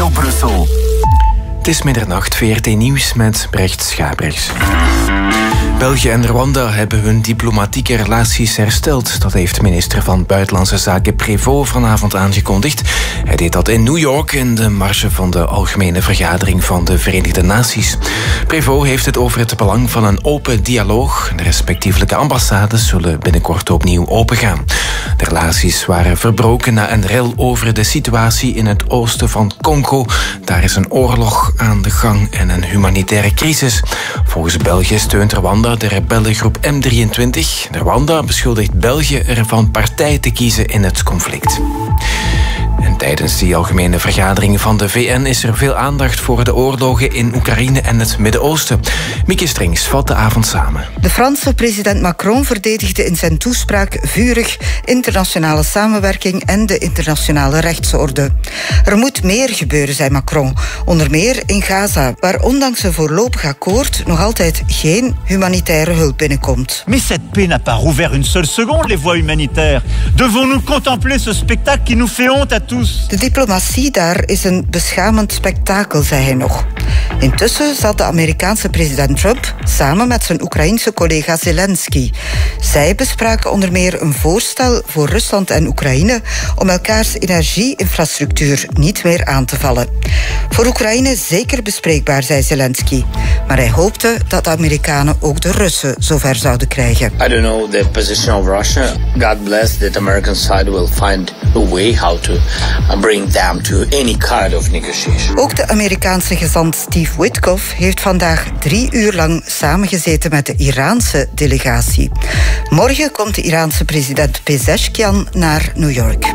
Studio Brussel. Het is middernacht, VRT Nieuws met Brecht Schabergs. België en Rwanda hebben hun diplomatieke relaties hersteld. Dat heeft minister van Buitenlandse Zaken Prévost vanavond aangekondigd. Hij deed dat in New York in de marge van de Algemene Vergadering van de Verenigde Naties. Prévost heeft het over het belang van een open dialoog. De respectievelijke ambassades zullen binnenkort opnieuw opengaan. De relaties waren verbroken na een rel over de situatie in het oosten van Congo. Daar is een oorlog aan de gang en een humanitaire crisis. Volgens België steunt Rwanda de rebellengroep M23. Rwanda beschuldigt België ervan partij te kiezen in het conflict. En tijdens die algemene vergadering van de VN is er veel aandacht voor de oorlogen in Oekraïne en het Midden-Oosten. Mieke Strings vat de avond samen. De Franse president Macron verdedigde in zijn toespraak vurig internationale samenwerking en de internationale rechtsorde. Er moet meer gebeuren, zei Macron. Onder meer in Gaza, waar ondanks een voorlopig akkoord nog altijd geen humanitaire hulp binnenkomt. Mais cette paix n'a pas rouvert une seule seconde les voies humanitaires. Devons-nous contempler ce spectacle qui nous fait honte à tous? De diplomatie daar is een beschamend spektakel, zei hij nog. Intussen zat de Amerikaanse president Trump samen met zijn Oekraïense collega Zelensky. Zij bespraken onder meer een voorstel voor Rusland en Oekraïne om elkaars energieinfrastructuur niet meer aan te vallen. Voor Oekraïne zeker bespreekbaar, zei Zelensky. Maar hij hoopte dat de Amerikanen ook de Russen zover zouden krijgen. I don't know the position of Russia. God bless that the American side will find a way how to bring them to any kind of negotiation. Ook de Amerikaanse gezant Steve Witkoff heeft vandaag 3 uur lang samengezeten met de Iraanse delegatie. Morgen komt de Iraanse president Pezeshkian naar New York.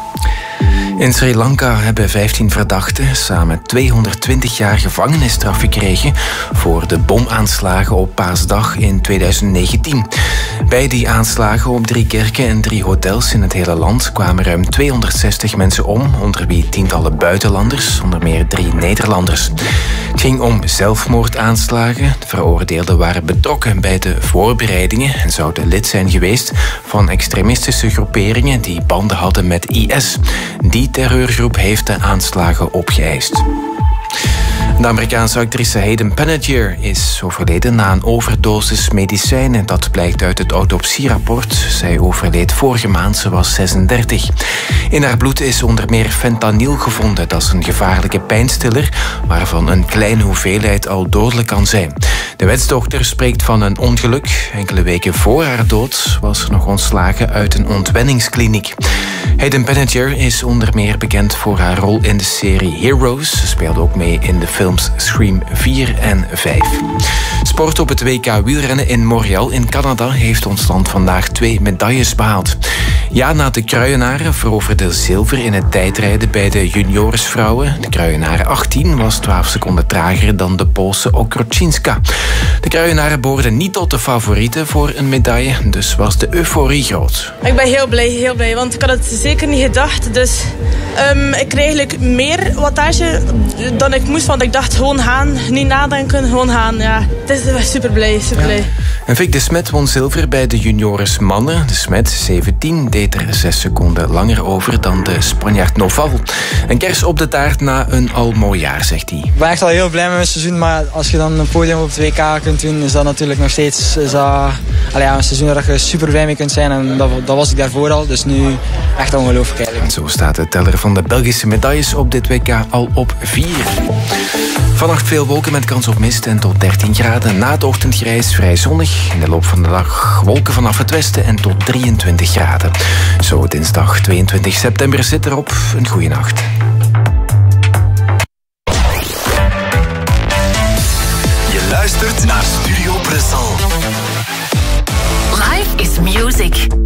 In Sri Lanka hebben 15 verdachten samen 220 jaar gevangenisstraf gekregen voor de bomaanslagen op Paasdag in 2019. Bij die aanslagen op 3 kerken en 3 hotels in het hele land kwamen ruim 260 mensen om, onder wie tientallen buitenlanders, onder meer 3 Nederlanders. Het ging om zelfmoordaanslagen. De veroordeelden waren betrokken bij de voorbereidingen en zouden lid zijn geweest van extremistische groeperingen die banden hadden met IS. Die terreurgroep heeft de aanslagen opgeëist. De Amerikaanse actrice Hayden Panettiere is overleden na een overdosis medicijnen. Dat blijkt uit het autopsierapport. Zij overleed vorige maand, ze was 36. In haar bloed is onder meer fentanyl gevonden. Dat is een gevaarlijke pijnstiller, waarvan een kleine hoeveelheid al dodelijk kan zijn. De wetsdochter spreekt van een ongeluk. Enkele weken voor haar dood was ze nog ontslagen uit een ontwenningskliniek. Hayden Panettiere is onder meer bekend voor haar rol in de serie Heroes. Ze speelde ook mee in de films Scream 4 en 5. Sport op het WK wielrennen in Montreal in Canada heeft ons land vandaag 2 medailles behaald. Jana de Kruijenaren veroverde zilver in het tijdrijden bij de juniorsvrouwen. De Kruijenaren 18 was 12 seconden trager dan de Poolse Okroczynska. De Kruijenaren behoorden niet tot de favorieten voor een medaille, dus was de euforie groot. Ik ben heel blij, want ik had het zeker niet gedacht. Dus ik kreeg eigenlijk meer wattage dan ik moest, want ik dacht gewoon gaan, niet nadenken, gewoon gaan. Ja, het is super blij. En Vic de Smet won zilver bij de juniores mannen. De Smet, 17, deed er 6 seconden langer over dan de Spanjaard Noval. Een kers op de taart na een al mooi jaar, zegt hij. Ik ben echt al heel blij met mijn seizoen, maar als je dan een podium op het WK kunt doen, is dat natuurlijk nog steeds een seizoen waar je super blij mee kunt zijn. En dat was ik daarvoor al, dus nu echt ongelooflijk eigenlijk. Zo staat de teller van de Belgische medailles op dit WK al op 4. Vannacht veel wolken met kans op mist en tot 13 graden. Na het ochtendgrijs vrij zonnig. In de loop van de dag wolken vanaf het westen en tot 23 graden. Zo dinsdag 22 september zit erop. Een goeie nacht. Je luistert naar Studio Brussel. Life is music.